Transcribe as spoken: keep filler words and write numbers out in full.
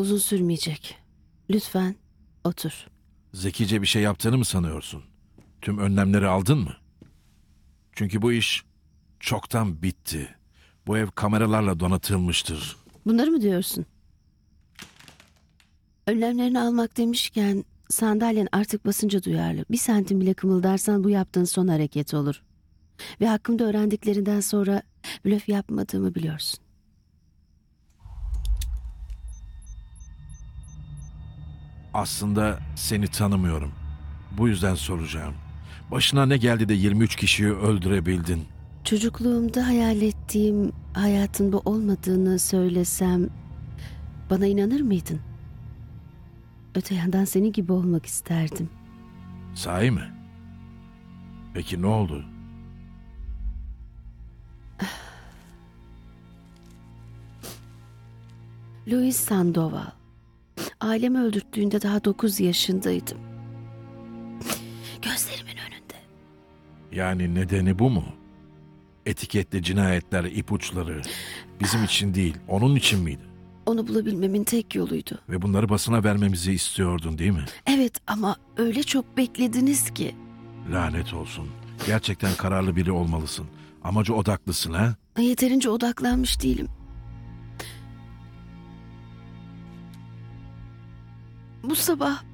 Uzun sürmeyecek. Lütfen otur. Zekice bir şey yaptığını mı sanıyorsun? Tüm önlemleri aldın mı? Çünkü bu iş çoktan bitti. Bu ev kameralarla donatılmıştır. Bunları mı diyorsun? Önlemlerini almak demişken sandalyen artık basınca duyarlı. Bir santim bile kımıldarsan bu yaptığın son hareket olur. Ve hakkımda öğrendiklerinden sonra blöf yapmadığımı biliyorsun. Aslında seni tanımıyorum. Bu yüzden soracağım. Başına ne geldi de yirmi üç kişiyi öldürebildin? Çocukluğumda hayal ettiğim hayatın bu olmadığını söylesem bana inanır mıydın? Öte yandan senin gibi olmak isterdim. Sahi mi? Peki ne oldu? Louis Sandoval. Ailemi öldürttüğünde daha dokuz yaşındaydım. Gözlerimin önünde. Yani nedeni bu mu? Etiketli cinayetler, ipuçları bizim için değil, onun için miydi? Onu bulabilmemin tek yoluydu. Ve bunları basına vermemizi istiyordun değil mi? Evet ama öyle çok beklediniz ki. Lanet olsun. Gerçekten kararlı biri olmalısın. Amaca odaklısın ha? Yeterince odaklanmış değilim. Bu sabah